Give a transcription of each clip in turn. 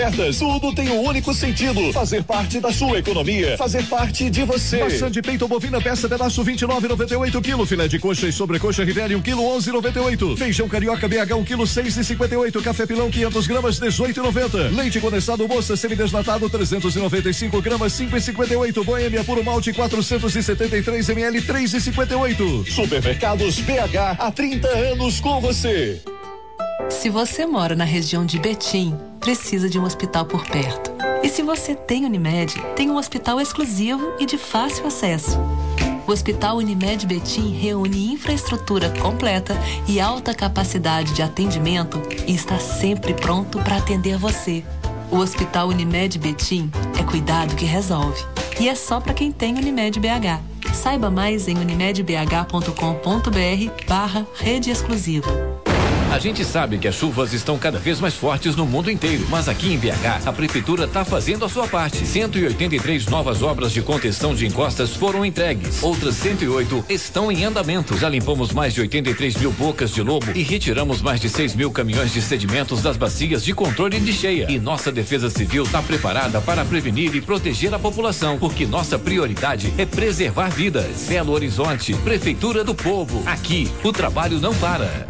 Tudo tem um único sentido: fazer parte da sua economia, fazer parte de você. Maçã de peito bovina, peça pedaço 29,98 kg. Filé de coxa e sobrecoxa Rivelli 1 kg 11,98. Feijão carioca BH 1 kg 6,58. Café pilão 500 gramas 18,90. Leite condensado moça semidesnatado 395 gramas 5,58. Boêmia puro malte 473 ml 3,58. Supermercados BH, há 30 anos com você. Se você mora na região de Betim, precisa de um hospital por perto. E se você tem Unimed, tem um hospital exclusivo e de fácil acesso. O Hospital Unimed Betim reúne infraestrutura completa e alta capacidade de atendimento e está sempre pronto para atender você. O Hospital Unimed Betim é cuidado que resolve. E é só para quem tem Unimed BH. Saiba mais em unimedbh.com.br/rede exclusiva. A gente sabe que as chuvas estão cada vez mais fortes no mundo inteiro, mas aqui em BH, a prefeitura está fazendo a sua parte. 183 novas obras de contenção de encostas foram entregues. Outras 108 estão em andamento. Já limpamos mais de 83 mil bocas de lobo e retiramos mais de 6 mil caminhões de sedimentos das bacias de controle de cheia. E nossa Defesa Civil está preparada para prevenir e proteger a população, porque nossa prioridade é preservar vidas. Belo Horizonte, Prefeitura do Povo. Aqui, o trabalho não para.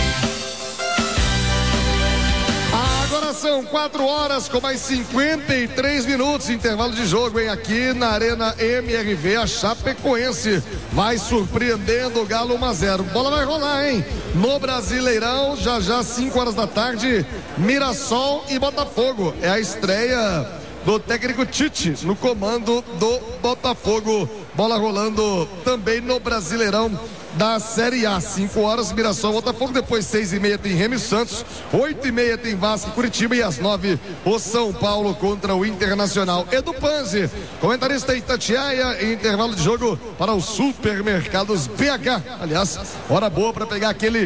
São 4 horas com mais 53 minutos, intervalo de jogo, hein? Aqui na Arena MRV, a Chapecoense vai surpreendendo o Galo 1-0. Bola vai rolar, hein? No Brasileirão, já 5 horas da tarde, Mirassol e Botafogo. É a estreia do técnico Tite no comando do Botafogo. Bola rolando também no Brasileirão da Série A. 5 horas, Mirassol, Botafogo. Depois 6h30 tem Remo e Santos, 8h30 tem Vasco e Curitiba, e às 9 o São Paulo contra o Internacional. Edu Panzi, comentarista Itatiaia, em intervalo de jogo para os Supermercados BH. Aliás, hora boa para pegar aquele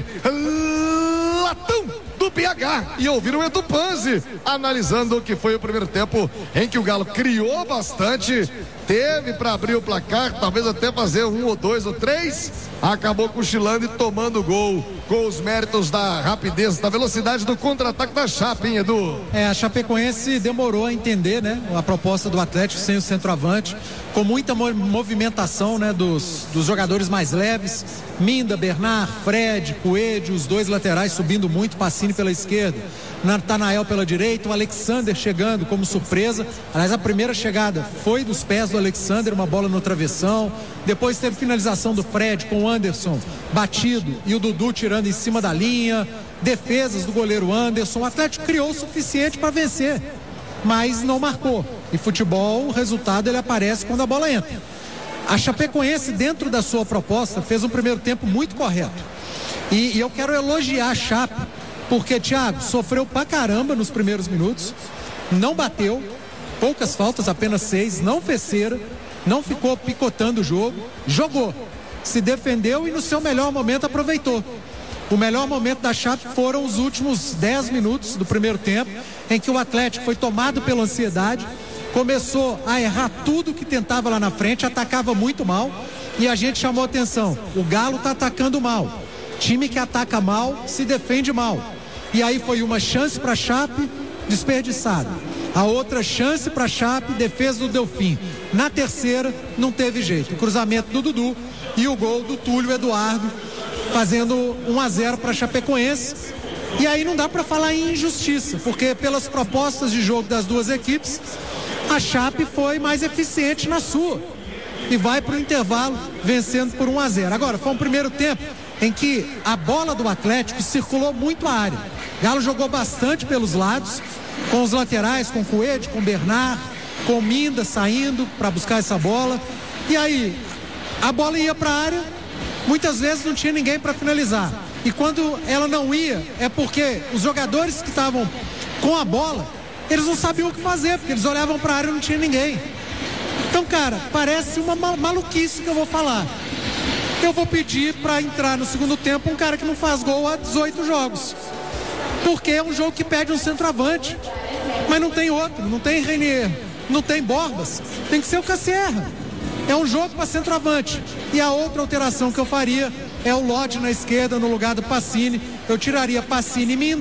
latão do BH e ouvir o Edu Panzi analisando o que foi o primeiro tempo, em que o Galo criou bastante, teve para abrir o placar, talvez até fazer 1 ou 2 ou 3, acabou cochilando e tomando gol, com os méritos da rapidez, da velocidade do contra-ataque da Chape, hein, Edu? A Chapecoense demorou a entender, né, a proposta do Atlético sem o centroavante, com muita movimentação, né, dos jogadores mais leves, Minda, Bernard, Fred, Coelho, os dois laterais subindo muito, Pacini pela esquerda, Natanael pela direita, o Alexander chegando como surpresa. Aliás, a primeira chegada foi dos pés do Alexander, uma bola no travessão. Depois teve finalização do Fred com o Anderson batido e o Dudu tirando em cima da linha. Defesas do goleiro Anderson. O Atlético criou o suficiente para vencer, mas não marcou. E futebol, o resultado ele aparece quando a bola entra. A Chapecoense, dentro da sua proposta, fez um primeiro tempo muito correto. E eu quero elogiar a Chape, porque, Thiago, sofreu pra caramba nos primeiros minutos, não bateu, poucas faltas, apenas 6, não fez cera, não ficou picotando o jogo, jogou, se defendeu e no seu melhor momento aproveitou. O melhor momento da Chape foram os últimos 10 minutos do primeiro tempo, em que o Atlético foi tomado pela ansiedade, começou a errar tudo que tentava lá na frente, atacava muito mal, e a gente chamou atenção, o Galo tá atacando mal, time que ataca mal se defende mal. E aí foi uma chance para a Chape, desperdiçada. A outra chance para a Chape, defesa do Delfim. Na terceira, não teve jeito. O cruzamento do Dudu e o gol do Túlio Eduardo, fazendo 1-0 para a Chapecoense. E aí não dá para falar em injustiça, porque pelas propostas de jogo das duas equipes, a Chape foi mais eficiente na sua. E vai para o intervalo vencendo por 1-0. Agora, foi um primeiro tempo em que a bola do Atlético circulou muito a área. Galo jogou bastante pelos lados, com os laterais, com Coelho, com Bernard, com Minda saindo para buscar essa bola. E aí, a bola ia para a área, muitas vezes não tinha ninguém para finalizar. E quando ela não ia, é porque os jogadores que estavam com a bola, eles não sabiam o que fazer, porque eles olhavam para a área e não tinha ninguém. Então, cara, parece uma maluquice que eu vou falar. Eu vou pedir para entrar no segundo tempo um cara que não faz gol há 18 jogos. Porque é um jogo que pede um centroavante. Mas não tem outro, não tem Renier, não tem Borbas. Tem que ser o Cassierra. É um jogo para centroavante. E a outra alteração que eu faria é o Lodge na esquerda no lugar do Pacini. Eu tiraria Pacini e Minda.